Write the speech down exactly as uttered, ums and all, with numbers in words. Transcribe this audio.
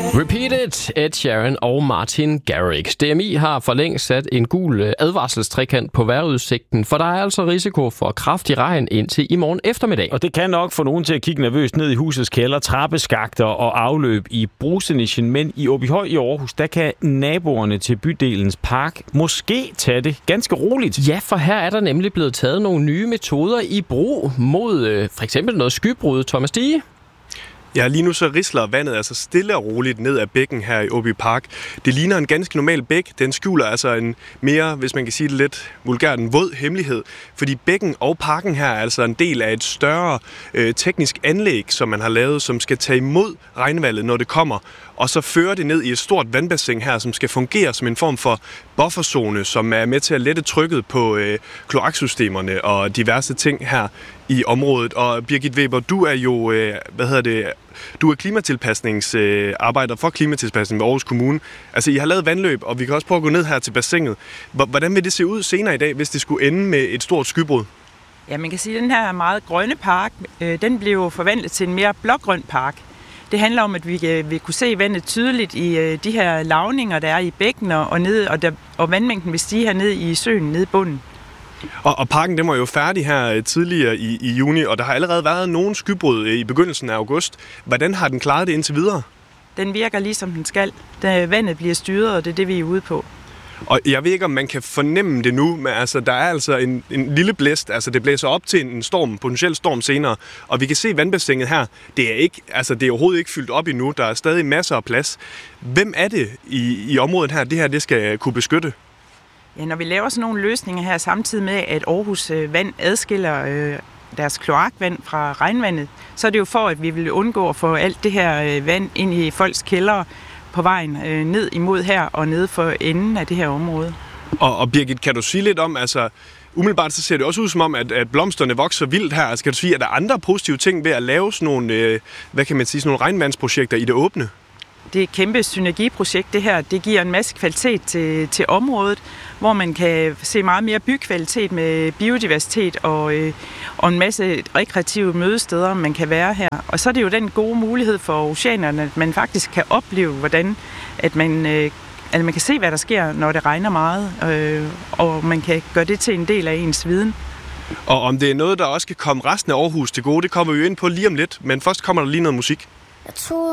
Repeat It, Ed Sheeran og Martin Garrix. D M I har for længst sat en gul advarselstrekant på vejrudsigten, for der er altså risiko for kraftig regn indtil i morgen eftermiddag. Og det kan nok få nogen til at kigge nervøst ned i husets kælder, trappeskakter og afløb i Brugsenischen, men i Åbyhøj i Aarhus, der kan naboerne til bydelens park måske tage det ganske roligt. Ja, for her er der nemlig blevet taget nogle nye metoder i brug mod øh, for eksempel noget skybrud. Thomas Stige? Ja, lige nu så risler vandet altså stille og roligt ned ad bækken her i Åby Park. Det ligner en ganske normal bæk. Den skjuler altså en mere, hvis man kan sige det lidt vulgært, en våd hemmelighed. Fordi bækken og parken her er altså en del af et større øh, teknisk anlæg, som man har lavet, som skal tage imod regnvandet, når det kommer. Og så fører det ned i et stort vandbassin her, som skal fungere som en form for bufferzone, som er med til at lette trykket på øh, kloaksystemerne og diverse ting her i området. Og Birgit Weber, du er jo, øh, hvad hedder det, du er klimatilpasningsarbejder øh, for klimatilpasning ved Aarhus Kommune. Altså, I har lavet vandløb, og vi kan også prøve at gå ned her til bassinet. Hvordan vil det se ud senere i dag, hvis det skulle ende med et stort skybrud? Ja, man kan sige, at den her meget grønne park, øh, den blev forvandlet til en mere blågrøn park. Det handler om, at vi kan, vi kunne se vandet tydeligt i øh, de her lavninger, der er i bækken, og, ned, og, der, og vandmængden vil stige hernede i søen, nede i bunden. Og, og parken den var jo færdig her tidligere i, i juni, og der har allerede været nogen skybrud i begyndelsen af august. Hvordan har den klaret det indtil videre? Den virker ligesom den skal. Da vandet bliver styret, og det er det, vi er ude på. Og jeg ved ikke, om man kan fornemme det nu, men altså, der er altså en, en lille blæst. Altså, det blæser op til en storm, potentiel storm senere. Og vi kan se vandbassinet her. Det er, ikke, altså, det er overhovedet ikke fyldt op endnu. Der er stadig masser af plads. Hvem er det i, i området her, det her det skal kunne beskytte? Ja, når vi laver sådan nogle løsninger her, samtidig med, at Aarhus øh, vand adskiller øh, deres kloakvand fra regnvandet, så er det jo for, at vi vil undgå at få alt det her øh, vand ind i folks kældre på vejen øh, ned imod her og ned for enden af det her område. Og, og Birgit, kan du sige lidt om, altså umiddelbart så ser det også ud som om, at, at blomsterne vokser vildt her. Altså kan du sige, at der er andre positive ting ved at lave sådan nogle, øh, hvad kan man sige, sådan nogle regnvandsprojekter i det åbne? Det er et kæmpe synergiprojekt, det her. Det giver en masse kvalitet til, til området, hvor man kan se meget mere bykvalitet med biodiversitet og, øh, og en masse rekreative mødesteder, man kan være her. Og så er det jo den gode mulighed for oceanerne, at man faktisk kan opleve, hvordan at man, øh, at man kan se, hvad der sker, når det regner meget, øh, og man kan gøre det til en del af ens viden. Og om det er noget, der også kan komme resten af Aarhus til gode, det kommer vi jo ind på lige om lidt, men først kommer der lige noget musik.